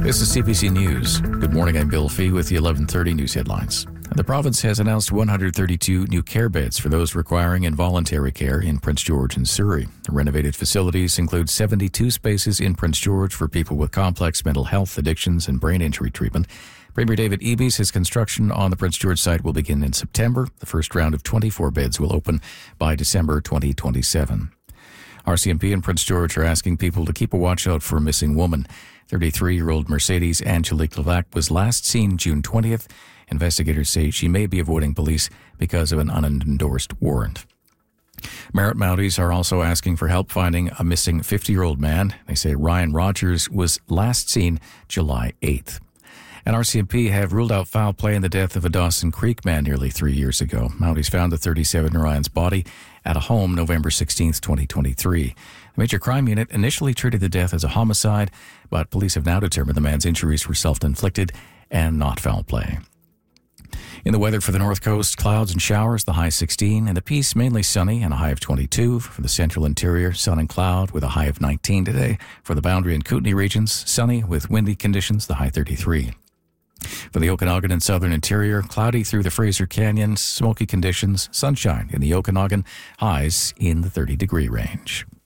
This is CBC News. Good morning, I'm Bill Fee with the 11:30 news headlines. The province has announced 132 new care beds for those requiring involuntary care in Prince George and Surrey. The renovated facilities include 72 spaces in Prince George for people with complex mental health, addictions, and brain injury treatment. Premier David Eby says construction on the Prince George site will begin in September. The first round of 24 beds will open by December 2027. RCMP in Prince George are asking people to keep a watch out for a missing woman. 33-year-old Mercedes Angelique Levac was last seen June 20th. Investigators say she may be avoiding police because of an unendorsed warrant. Merritt Mounties are also asking for help finding a missing 50-year-old man. They say Ryan Rogers was last seen July 8th. And RCMP have ruled out foul play in the death of a Dawson Creek man nearly 3 years ago. Mounties found the 37-year-old's body at a home November 16, 2023. The Major Crime Unit initially treated the death as a homicide, but police have now determined the man's injuries were self-inflicted and not foul play. In the weather for the North Coast, clouds and showers, the high 16. In the Peace, mainly sunny and a high of 22. For the central interior, sun and cloud with a high of 19 today. For the Boundary and Kootenay regions, sunny with windy conditions, the high 33. For the Okanagan and southern interior, cloudy through the Fraser Canyon, smoky conditions, sunshine in the Okanagan, highs in the 30-degree range.